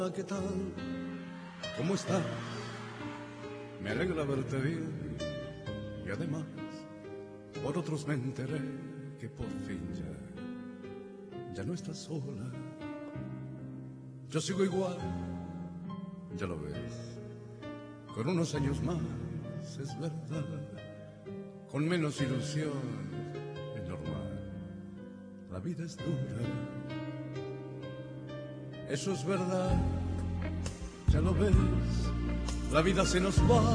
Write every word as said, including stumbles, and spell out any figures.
¿Qué tal? ¿Cómo estás? Me alegra verte bien. Y además, por otros me enteré que por fin ya, ya no estás sola. Yo sigo igual, ya lo ves, con unos años más, es verdad, con menos ilusión, es normal, la vida es dura. Eso es verdad, ya lo ves, la vida se nos va.